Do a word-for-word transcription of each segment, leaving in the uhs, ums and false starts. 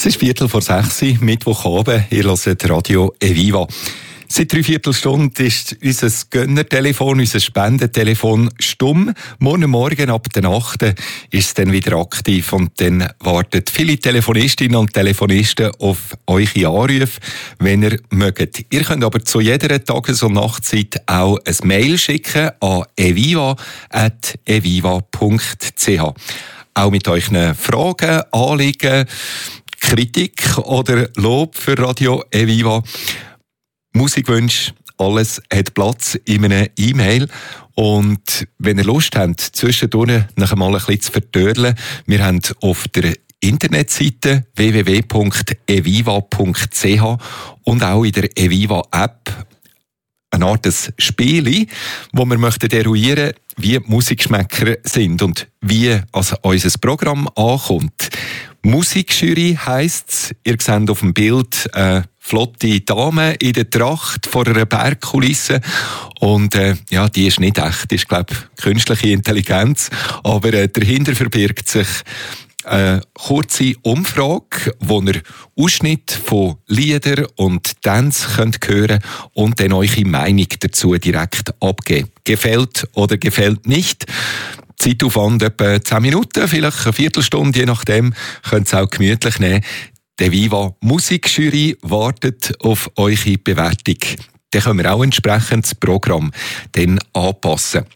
Es ist Viertel vor sechs, Mittwochabend. Ihr hört Radio Eviva. Seit drei Viertelstunden ist unser Gönnertelefon, unser Spendentelefon stumm. Morgen Morgen ab der Nacht ist es dann wieder aktiv und dann warten viele Telefonistinnen und Telefonisten auf eure Anrufe, wenn ihr mögt. Ihr könnt aber zu jeder Tages- und Nachtzeit auch ein Mail schicken an eviva at eviva punkt c h. Auch mit euren Fragen, Anliegen, Kritik oder Lob für Radio Eviva. Musikwünsche, alles hat Platz in einer E-Mail. Und wenn ihr Lust habt, zwischendurch noch einmal ein bisschen zu vertörlen, wir haben auf der Internetseite w w w punkt eviva punkt c h und auch in der Eviva-App eine Art Spiel, wo wir möchten eruieren, wie die Musikgeschmäcker sind und wie also unser Programm ankommt. Musikjury heisst es. Ihr seht auf dem Bild eine flotte Dame in der Tracht vor einer Bergkulisse. Und äh, ja, die ist nicht echt, ist, glaube ich, künstliche Intelligenz. Aber äh, dahinter verbirgt sich eine kurze Umfrage, wo ihr Ausschnitt von Liedern und Tanz könnt hören und dann eure Meinung dazu direkt abgeben. Gefällt oder gefällt nicht. Zeitaufwand etwa zehn Minuten, vielleicht eine Viertelstunde, je nachdem. Könnt ihr auch gemütlich nehmen. Die Eviva Musikjury wartet auf eure Bewertung. Dann können wir auch entsprechend das Programm dann anpassen.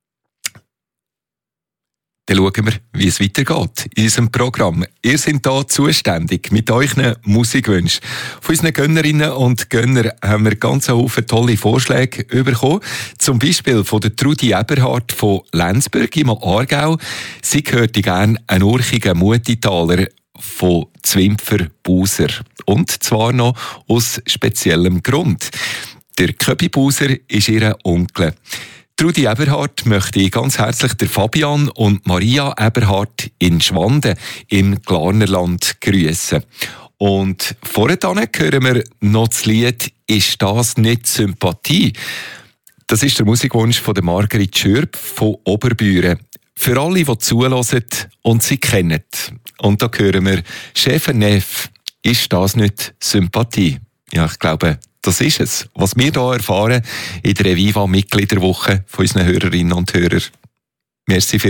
Dann schauen wir, wie es weitergeht in unserem Programm. Ihr seid hier zuständig mit euren Musikwünschen. Von unseren Gönnerinnen und Gönnern haben wir ganz viele tolle Vorschläge bekommen. Zum Beispiel von der Trudi Eberhardt von Lenzburg im Aargau. Sie hörte gerne einen urchigen Muttitaler von Zwimpfer-Buser. Und zwar noch aus speziellem Grund. Der Köbi Buser ist ihr Onkel. Trudi Eberhardt möchte ganz herzlich der Fabian und Maria Eberhardt in Schwanden im Glarnerland grüßen. Und vorher hören wir noch das Lied «Ist das nicht Sympathie?» Das ist der Musikwunsch von der Margrit Schürb von Oberbüren. Für alle, die zuhören und sie kennen. Und da hören wir «Chef Neff, ist das nicht Sympathie?» Ja, ich glaube, das ist es, was wir hier erfahren in der Eviva-Mitgliederwoche von unseren Hörerinnen und Hörern. Merci für